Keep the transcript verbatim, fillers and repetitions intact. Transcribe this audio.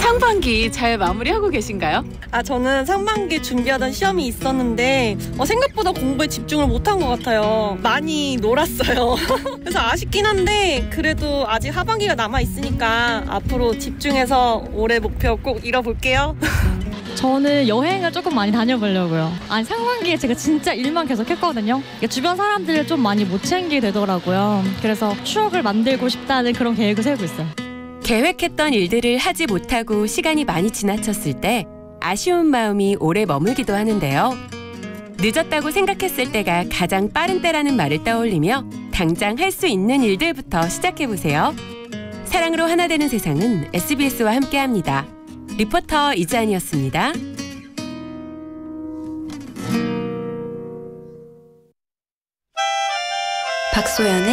상반기 잘 마무리하고 계신가요? 아, 저는 상반기 준비하던 시험이 있었는데 어, 생각보다 공부에 집중을 못한 것 같아요. 많이 놀았어요. 그래서 아쉽긴 한데 그래도 아직 하반기가 남아있으니까 앞으로 집중해서 올해 목표 꼭 이뤄볼게요. 저는 여행을 조금 많이 다녀보려고요. 아니, 상반기에 제가 진짜 일만 계속 했거든요. 주변 사람들을 좀 많이 못 챙기게 되더라고요. 그래서 추억을 만들고 싶다는 그런 계획을 세우고 있어요. 계획했던 일들을 하지 못하고 시간이 많이 지나쳤을 때 아쉬운 마음이 오래 머물기도 하는데요. 늦었다고 생각했을 때가 가장 빠른 때라는 말을 떠올리며 당장 할 수 있는 일들부터 시작해보세요. 사랑으로 하나 되는 세상은 에스비에스와 함께합니다. 리포터 이지안이었습니다. 박소연의